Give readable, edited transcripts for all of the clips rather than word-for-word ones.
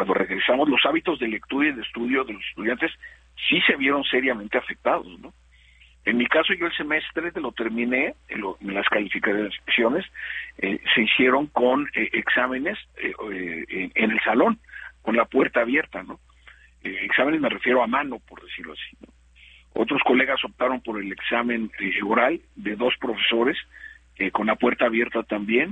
cuando regresamos, los hábitos de lectura y de estudio de los estudiantes sí se vieron seriamente afectados, ¿no? En mi caso, yo el semestre lo terminé, las calificaciones se hicieron con exámenes en el salón, con la puerta abierta, ¿no? Exámenes me refiero a mano, por decirlo así, ¿no? Otros colegas optaron por el examen oral de 2 profesores, con la puerta abierta también,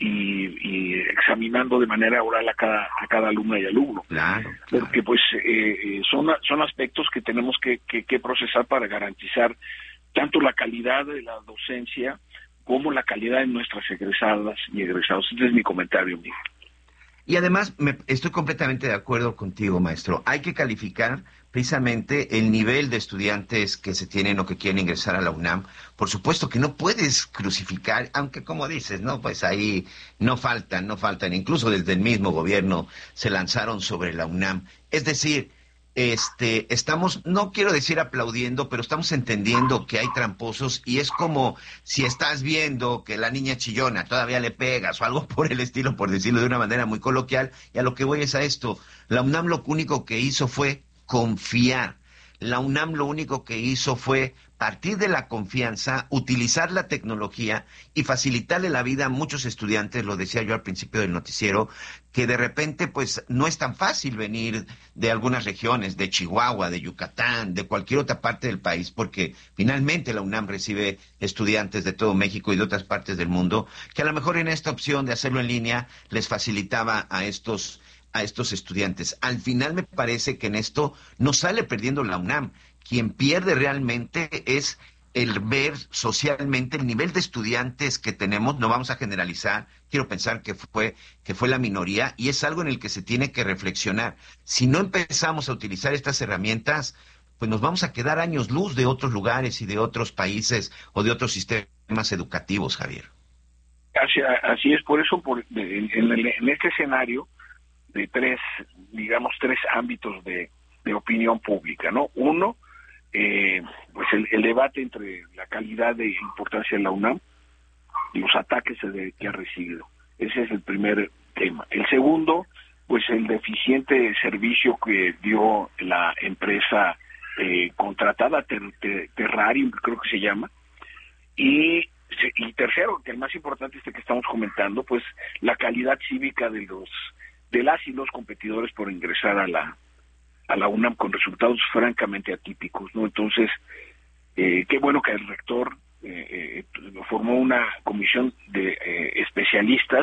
y examinando de manera oral a cada alumna y alumno. Claro. Porque pues son aspectos que tenemos que procesar para garantizar tanto la calidad de la docencia como la calidad de nuestras egresadas y egresados. Este es mi comentario, Miguel. Y además, estoy completamente de acuerdo contigo, maestro. Hay que calificar precisamente el nivel de estudiantes que se tienen o que quieren ingresar a la UNAM. Por supuesto que no puedes crucificar, aunque como dices, ¿no? Pues ahí no faltan. Incluso desde el mismo gobierno se lanzaron sobre la UNAM. Es decir, estamos, no quiero decir aplaudiendo, pero estamos entendiendo que hay tramposos y es como si estás viendo que la niña chillona todavía le pegas o algo por el estilo, por decirlo de una manera muy coloquial, y a lo que voy es a esto. La UNAM lo único que hizo fue confiar. La UNAM lo único que hizo fue partir de la confianza, utilizar la tecnología y facilitarle la vida a muchos estudiantes, lo decía yo al principio del noticiero, que de repente pues no es tan fácil venir de algunas regiones, de Chihuahua, de Yucatán, de cualquier otra parte del país, porque finalmente la UNAM recibe estudiantes de todo México y de otras partes del mundo, que a lo mejor en esta opción de hacerlo en línea les facilitaba a estos estudiantes. Al final me parece que en esto no sale perdiendo la UNAM. Quien pierde realmente es el ver socialmente el nivel de estudiantes que tenemos. No vamos a generalizar, quiero pensar que fue la minoría, y es algo en el que se tiene que reflexionar. Si no empezamos a utilizar estas herramientas, pues nos vamos a quedar años luz de otros lugares y de otros países o de otros sistemas educativos, Javier. Así es, por eso en este escenario de tres ámbitos de opinión pública, ¿no? Uno, pues el debate entre la calidad e importancia de la UNAM y los ataques que ha recibido. Ese es el primer tema. El segundo, pues el deficiente servicio que dio la empresa contratada, Terrarium, creo que se llama. Y tercero, que el más importante que estamos comentando, pues la calidad cívica de las y los competidores por ingresar a la UNAM con resultados francamente atípicos, ¿no? Entonces, qué bueno que el rector formó una comisión de especialistas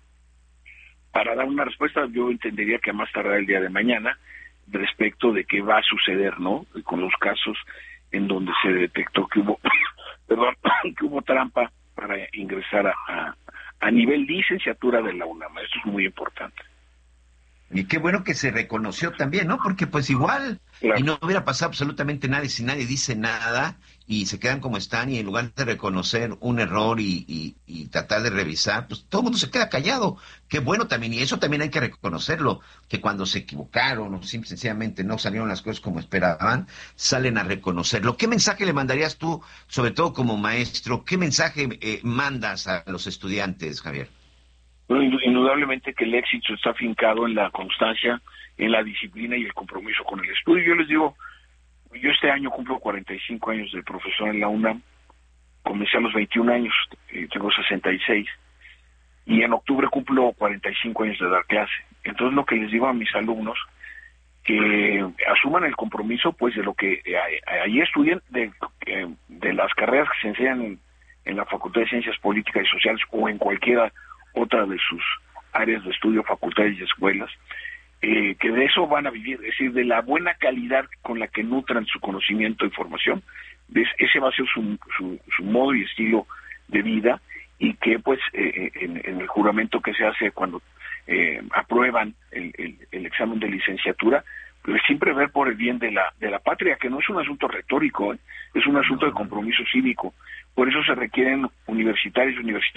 para dar una respuesta. Yo entendería que a más tardar el día de mañana, respecto de qué va a suceder, ¿no? Con los casos en donde se detectó que hubo que hubo trampa para ingresar a nivel licenciatura de la UNAM. Esto es muy importante. Y qué bueno que se reconoció también, ¿no? Porque pues igual, claro, y no hubiera pasado absolutamente nada si nadie dice nada y se quedan como están, y en lugar de reconocer un error y tratar de revisar, pues todo el mundo se queda callado. Qué bueno también, y eso también hay que reconocerlo, que cuando se equivocaron o sencillamente no salieron las cosas como esperaban, salen a reconocerlo. ¿Qué mensaje le mandarías tú, sobre todo como maestro? ¿Qué mensaje mandas a los estudiantes, Javier? Bueno, indudablemente que el éxito está afincado en la constancia, en la disciplina y el compromiso con el estudio. Yo les digo, yo este año cumplo 45 años de profesor en la UNAM, comencé a los 21 años, tengo 66, y en octubre cumplo 45 años de dar clase. Entonces lo que les digo a mis alumnos, que asuman el compromiso pues de lo que ahí estudien, de las carreras que se enseñan en la Facultad de Ciencias Políticas y Sociales o en cualquiera otra de sus áreas de estudio, facultades y escuelas, que de eso van a vivir, es decir, de la buena calidad con la que nutran su conocimiento y formación. Ese va a ser su modo y estilo de vida, y que pues en el juramento que se hace cuando aprueban el examen de licenciatura, pues siempre ver por el bien de la patria, que no es un asunto retórico, es un asunto de compromiso cívico. Por eso se requieren universitarios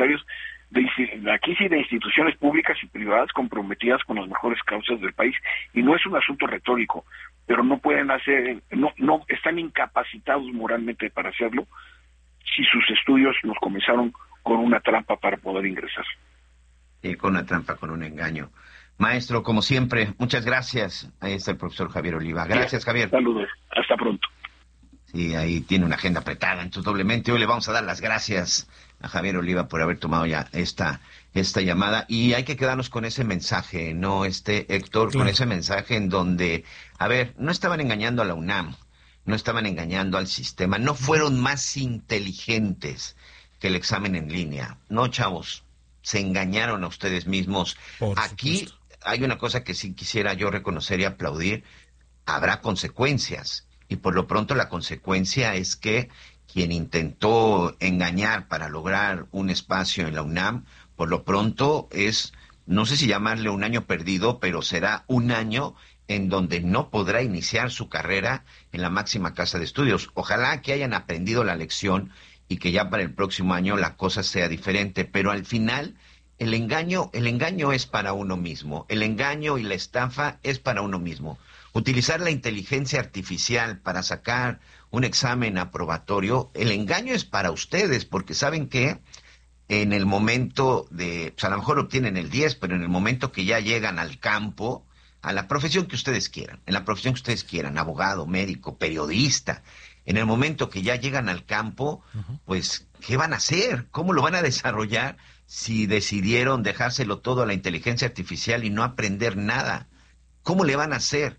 aquí sí de instituciones públicas y privadas comprometidas con las mejores causas del país, y no es un asunto retórico, pero no pueden no están incapacitados moralmente para hacerlo si sus estudios los comenzaron con una trampa para poder ingresar. Con una trampa, con un engaño. Maestro, como siempre, muchas gracias. Ahí está el profesor Javier Oliva. Gracias, Javier. Saludos. Hasta pronto. Sí, ahí tiene una agenda apretada, entonces doblemente. Hoy le vamos a dar las gracias a Javier Oliva por haber tomado ya esta llamada. Y hay que quedarnos con ese mensaje, ¿no, Héctor? Claro. Con ese mensaje en donde, a ver, no estaban engañando a la UNAM, no estaban engañando al sistema, no fueron más inteligentes que el examen en línea. No, chavos, se engañaron a ustedes mismos. Aquí hay una cosa que sí quisiera yo reconocer y aplaudir. Habrá consecuencias. Y por lo pronto la consecuencia es que quien intentó engañar para lograr un espacio en la UNAM, por lo pronto es, no sé si llamarle un año perdido, pero será un año en donde no podrá iniciar su carrera en la máxima casa de estudios. Ojalá que hayan aprendido la lección y que ya para el próximo año la cosa sea diferente, pero al final el engaño es para uno mismo, el engaño y la estafa es para uno mismo. Utilizar la inteligencia artificial para sacar un examen aprobatorio, el engaño es para ustedes, porque saben que en el momento de, pues a lo mejor obtienen el 10, pero en el momento que ya llegan al campo, a la profesión que ustedes quieran, en la profesión que ustedes quieran, abogado, médico, periodista, en el momento que ya llegan al campo, pues, ¿qué van a hacer? ¿Cómo lo van a desarrollar si decidieron dejárselo todo a la inteligencia artificial y no aprender nada? ¿Cómo le van a hacer?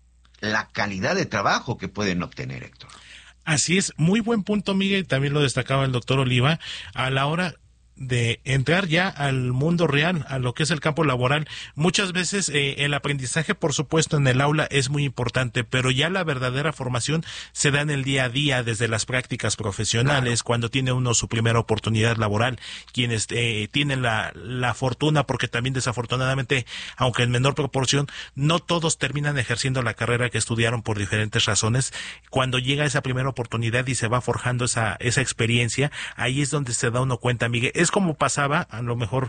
La calidad de trabajo que pueden obtener, Héctor. Así es, muy buen punto, Miguel, también lo destacaba el doctor Oliva, a la hora de entrar ya al mundo real, a lo que es el campo laboral. Muchas veces el aprendizaje, por supuesto, en el aula es muy importante, pero ya la verdadera formación se da en el día a día, desde las prácticas profesionales, claro, cuando tiene uno su primera oportunidad laboral, quienes tienen la fortuna, porque también desafortunadamente, aunque en menor proporción, no todos terminan ejerciendo la carrera que estudiaron por diferentes razones. Cuando llega esa primera oportunidad y se va forjando esa experiencia, ahí es donde se da uno cuenta, Miguel. Es como pasaba, a lo mejor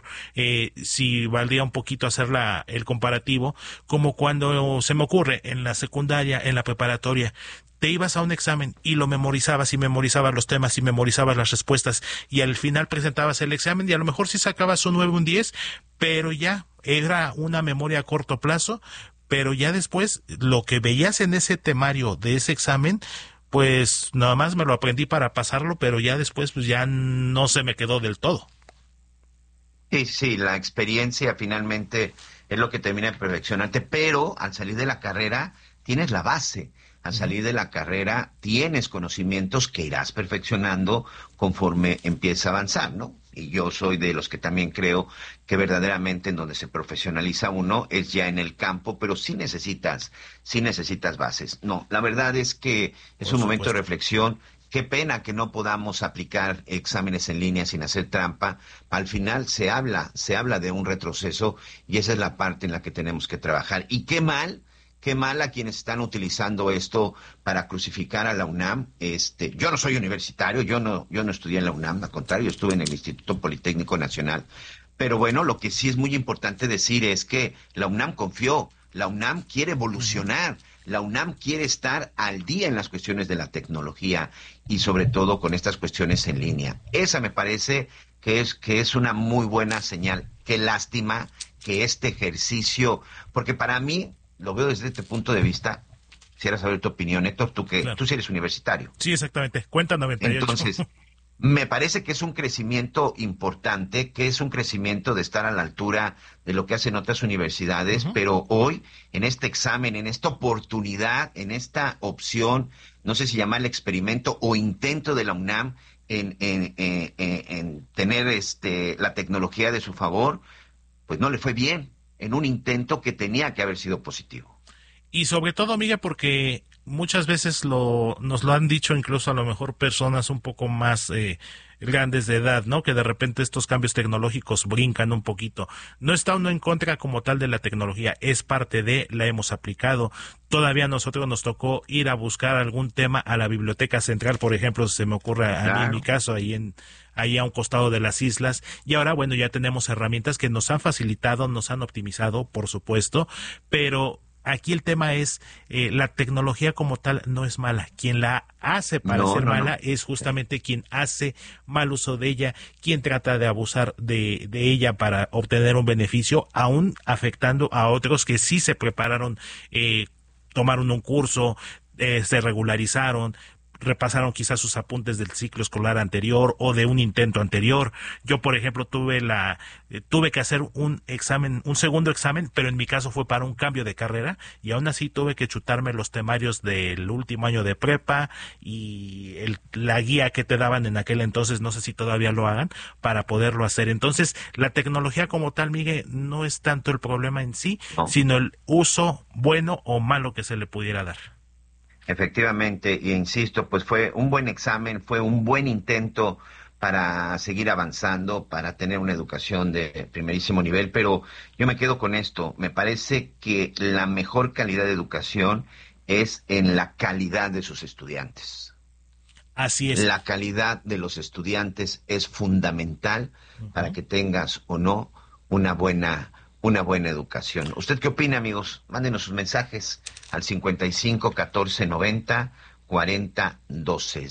si valdría un poquito hacer el comparativo, como cuando se me ocurre en la secundaria, en la preparatoria, te ibas a un examen y lo memorizabas y memorizabas los temas y memorizabas las respuestas y al final presentabas el examen y a lo mejor sí sacabas un 9, un 10, pero ya era una memoria a corto plazo, pero ya después lo que veías en ese temario de ese examen, pues nada más me lo aprendí para pasarlo, pero ya después pues ya no se me quedó del todo. Sí, la experiencia finalmente es lo que termina de perfeccionarte, pero al salir de la carrera tienes la base. Al salir de la carrera tienes conocimientos que irás perfeccionando conforme empieza a avanzar, ¿no? Y yo soy de los que también creo que verdaderamente en donde se profesionaliza uno es ya en el campo, pero sí necesitas bases. No, la verdad es que es un momento de reflexión. Qué pena que no podamos aplicar exámenes en línea sin hacer trampa. Al final se habla de un retroceso y esa es la parte en la que tenemos que trabajar. Y qué mal a quienes están utilizando esto para crucificar a la UNAM. Yo no soy universitario, yo no estudié en la UNAM, al contrario, estuve en el Instituto Politécnico Nacional. Pero bueno, lo que sí es muy importante decir es que la UNAM confió, la UNAM quiere evolucionar, la UNAM quiere estar al día en las cuestiones de la tecnología y sobre todo con estas cuestiones en línea. Esa me parece que es una muy buena señal. Qué lástima que este ejercicio, porque para mí, lo veo desde este punto de vista, quisiera saber tu opinión, Héctor, Claro. Tú sí eres universitario. Sí, exactamente. Cuenta 98. Entonces, me parece que es un crecimiento importante, que es un crecimiento de estar a la altura de lo que hacen otras universidades, pero hoy, en este examen, en esta oportunidad, en esta opción, no sé si llamarle experimento o intento de la UNAM en tener la tecnología de su favor, pues no le fue bien en un intento que tenía que haber sido positivo. Y sobre todo, amiga, porque muchas veces nos lo han dicho incluso a lo mejor personas un poco más grandes de edad, ¿no? Que de repente estos cambios tecnológicos brincan un poquito. No está uno en contra como tal de la tecnología, es parte de, la hemos aplicado. Todavía a nosotros nos tocó ir a buscar algún tema a la Biblioteca Central, por ejemplo, se me ocurre a mí en mi caso, ahí a un costado de las islas, y ahora, bueno, ya tenemos herramientas que nos han facilitado, nos han optimizado, por supuesto, pero aquí el tema es, la tecnología como tal no es mala. Quien la hace parecer mala es justamente quien hace mal uso de ella, quien trata de abusar de ella para obtener un beneficio, aún afectando a otros que sí se prepararon, tomaron un curso, se regularizaron, repasaron quizás sus apuntes del ciclo escolar anterior o de un intento anterior. Yo, por ejemplo, tuve que hacer un examen, un segundo examen, pero en mi caso fue para un cambio de carrera, y aún así tuve que chutarme los temarios del último año de prepa y la guía que te daban en aquel entonces, no sé si todavía lo hagan, para poderlo hacer. Entonces, la tecnología como tal, Miguel, no es tanto el problema en sí, sino el uso bueno o malo que se le pudiera dar. Efectivamente, y insisto, pues fue un buen examen, fue un buen intento para seguir avanzando, para tener una educación de primerísimo nivel, pero yo me quedo con esto. Me parece que la mejor calidad de educación es en la calidad de sus estudiantes. Así es. La calidad de los estudiantes es fundamental para que tengas o no una buena educación. ¿Usted qué opina, amigos? Mándenos sus mensajes al 55 14 90 40 12.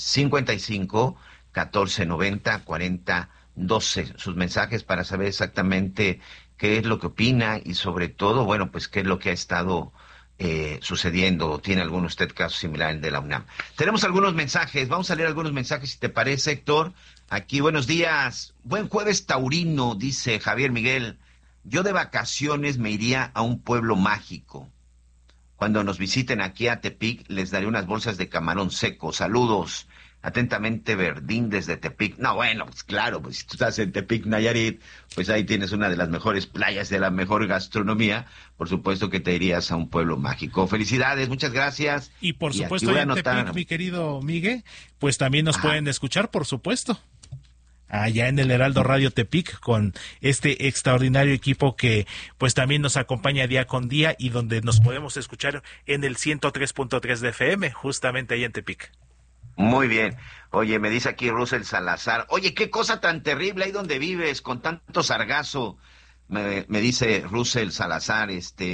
55 14 90 40 12. Sus mensajes para saber exactamente qué es lo que opina y sobre todo, bueno, pues qué es lo que ha estado sucediendo. ¿Tiene algún usted caso similar al de la UNAM? Tenemos algunos mensajes. Vamos a leer algunos mensajes, si te parece, Héctor. Aquí, buenos días. Buen jueves taurino, dice Javier Miguel. Yo de vacaciones me iría a un pueblo mágico. Cuando nos visiten aquí a Tepic, les daré unas bolsas de camarón seco. Saludos. Atentamente, Verdín desde Tepic. No, bueno, pues claro, pues si tú estás en Tepic, Nayarit, pues ahí tienes una de las mejores playas, de la mejor gastronomía. Por supuesto que te irías a un pueblo mágico. Felicidades, muchas gracias. Y por supuesto, allá en Tepic, mi querido Miguel, pues también nos pueden escuchar, por supuesto, allá en el Heraldo Radio Tepic, con este extraordinario equipo que pues también nos acompaña día con día y donde nos podemos escuchar en el 103.3 de FM, justamente ahí en Tepic. Muy bien. Oye, me dice aquí Russell Salazar. Oye, qué cosa tan terrible ahí donde vives, con tanto sargazo. Me dice Russell Salazar,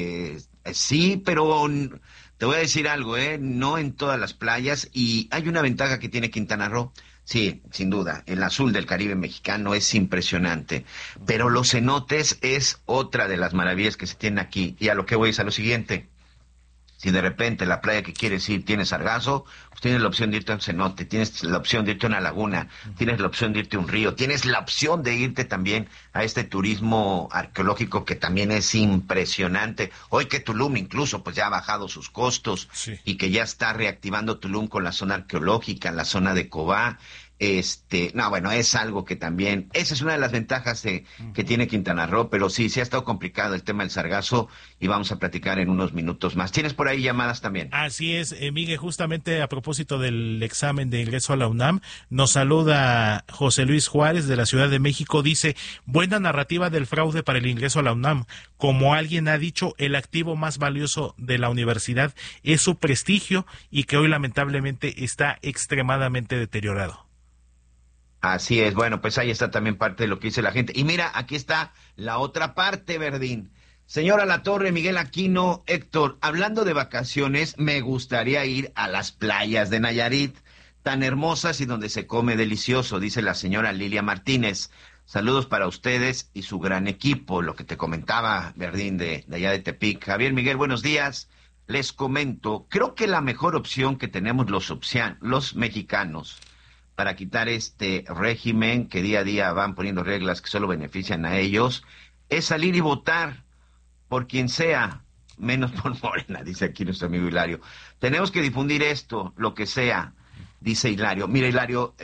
sí, pero te voy a decir algo, no en todas las playas, y hay una ventaja que tiene Quintana Roo. Sí, sin duda, el azul del Caribe mexicano es impresionante, pero los cenotes es otra de las maravillas que se tienen aquí. Y a lo que voy es a lo siguiente: si de repente la playa que quieres ir tiene sargazo, pues tienes la opción de irte a un cenote, tienes la opción de irte a una laguna, tienes la opción de irte a un río, tienes la opción de irte también a este turismo arqueológico que también es impresionante. Hoy que Tulum incluso pues ya ha bajado sus costos, sí, y que ya está reactivando Tulum con la zona arqueológica, la zona de Cobá. No, bueno, es algo que también, esa es una de las ventajas que tiene Quintana Roo, pero sí ha estado complicado el tema del sargazo y vamos a platicar en unos minutos más. ¿Tienes por ahí llamadas también? Así es, Miguel, justamente a propósito del examen de ingreso a la UNAM, nos saluda José Luis Juárez de la Ciudad de México, dice: buena narrativa del fraude para el ingreso a la UNAM. Como alguien ha dicho, el activo más valioso de la universidad es su prestigio y que hoy lamentablemente está extremadamente deteriorado. Así es, bueno, pues ahí está también parte de lo que dice la gente. Y mira, aquí está la otra parte, Verdín. Señora Latorre, Miguel Aquino, Héctor, hablando de vacaciones, me gustaría ir a las playas de Nayarit, tan hermosas y donde se come delicioso, dice la señora Lilia Martínez. Saludos para ustedes y su gran equipo, lo que te comentaba, Verdín, de allá de Tepic. Javier Miguel, buenos días. Les comento, creo que la mejor opción que tenemos los mexicanos para quitar este régimen que día a día van poniendo reglas que solo benefician a ellos, es salir y votar por quien sea, menos por Morena, dice aquí nuestro amigo Hilario. Tenemos que difundir esto, lo que sea, dice Hilario. Mira, Hilario,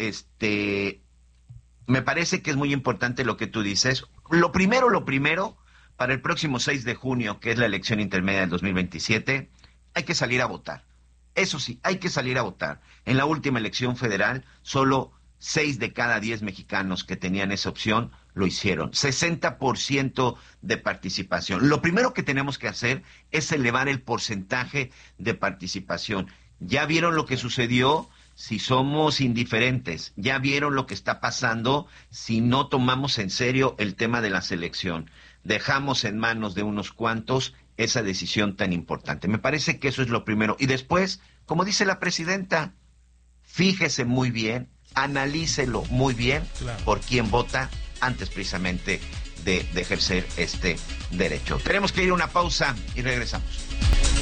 me parece que es muy importante lo que tú dices. Lo primero, para el próximo 6 de junio, que es la elección intermedia del 2027, hay que salir a votar. Eso sí, hay que salir a votar. En la última elección federal, solo 6 de cada 10 mexicanos que tenían esa opción lo hicieron. 60% de participación. Lo primero que tenemos que hacer es elevar el porcentaje de participación. ¿Ya vieron lo que sucedió si somos indiferentes? ¿Ya vieron lo que está pasando si no tomamos en serio el tema de la selección? Dejamos en manos de unos cuantos esa decisión tan importante. Me parece que eso es lo primero. Y después, como dice la presidenta, fíjese muy bien, analícelo muy bien, claro, por quién vota antes precisamente de ejercer este derecho. Tenemos que ir a una pausa y regresamos.